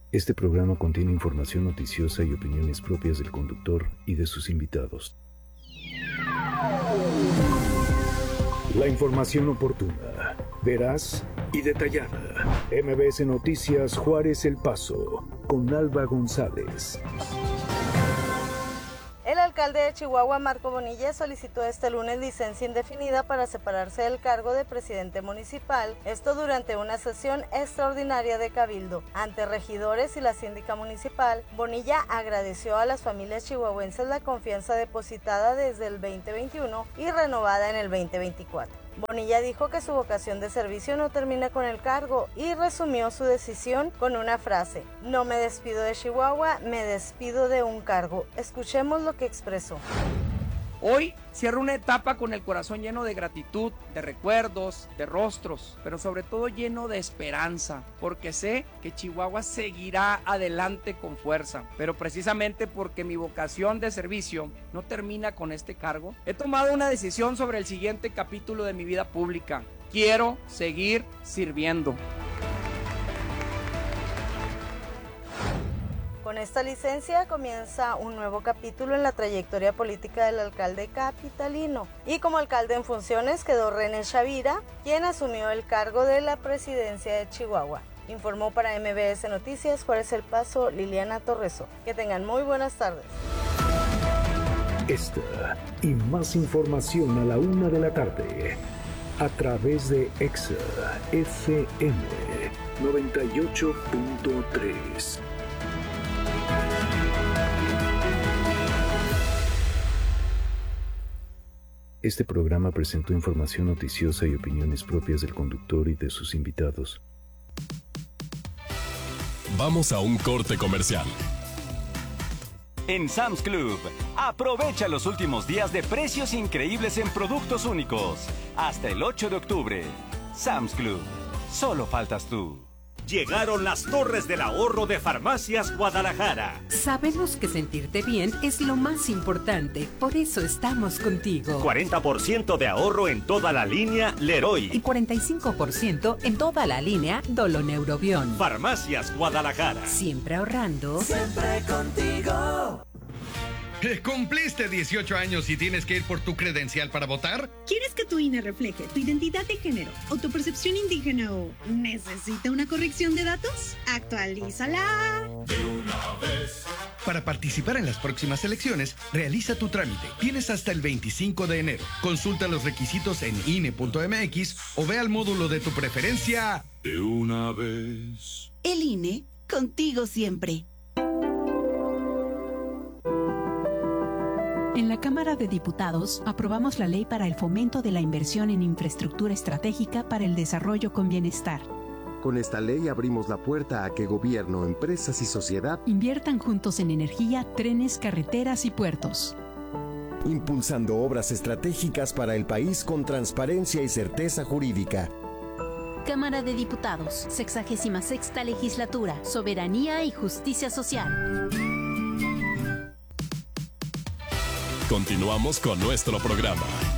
Este programa contiene información noticiosa y opiniones propias del conductor y de sus invitados. La información oportuna, veraz y detallada. MBS Noticias Juárez El Paso, con Alba González. El alcalde de Chihuahua, Marco Bonilla, solicitó este lunes licencia indefinida para separarse del cargo de presidente municipal, esto durante una sesión extraordinaria de Cabildo. Ante regidores y la síndica municipal, Bonilla agradeció a las familias chihuahuenses la confianza depositada desde el 2021 y renovada en el 2024. Bonilla dijo que su vocación de servicio no termina con el cargo y resumió su decisión con una frase: no me despido de Chihuahua, me despido de un cargo. Escuchemos lo que expresó. Hoy cierro una etapa con el corazón lleno de gratitud, de recuerdos, de rostros, pero sobre todo lleno de esperanza, porque sé que Chihuahua seguirá adelante con fuerza. Pero precisamente porque mi vocación de servicio no termina con este cargo, he tomado una decisión sobre el siguiente capítulo de mi vida pública. Quiero seguir sirviendo. Con esta licencia comienza un nuevo capítulo en la trayectoria política del alcalde capitalino. Y como alcalde en funciones quedó René Chavira, quien asumió el cargo de la presidencia de Chihuahua. Informó para MBS Noticias Juárez El Paso, Liliana Torreso. Que tengan muy buenas tardes. Esta y más información a la 1 de la tarde a través de Exa FM 98.3. Este programa presentó información noticiosa y opiniones propias del conductor y de sus invitados. Vamos a un corte comercial. En Sam's Club, aprovecha los últimos días de precios increíbles en productos únicos. Hasta el 8 de octubre. Sam's Club, solo faltas tú. Llegaron las Torres del Ahorro de Farmacias Guadalajara. Sabemos que sentirte bien es lo más importante, por eso estamos contigo. 40% de ahorro en toda la línea Leroy. Y 45% en toda la línea Doloneurobión. Farmacias Guadalajara. Siempre ahorrando. Siempre contigo. ¿Cumpliste 18 años y tienes que ir por tu credencial para votar? ¿Quieres que tu INE refleje tu identidad de género o tu percepción indígena o necesita una corrección de datos? ¡Actualízala! De una vez. Para participar en las próximas elecciones, realiza tu trámite. Tienes hasta el 25 de enero. Consulta los requisitos en INE.mx o ve al módulo de tu preferencia. De una vez. El INE, contigo siempre. En la Cámara de Diputados aprobamos la Ley para el Fomento de la Inversión en Infraestructura Estratégica para el Desarrollo con Bienestar. Con esta ley abrimos la puerta a que gobierno, empresas y sociedad inviertan juntos en energía, trenes, carreteras y puertos. Impulsando obras estratégicas para el país con transparencia y certeza jurídica. Cámara de Diputados, 66ª Legislatura, Soberanía y Justicia Social. Continuamos con nuestro programa.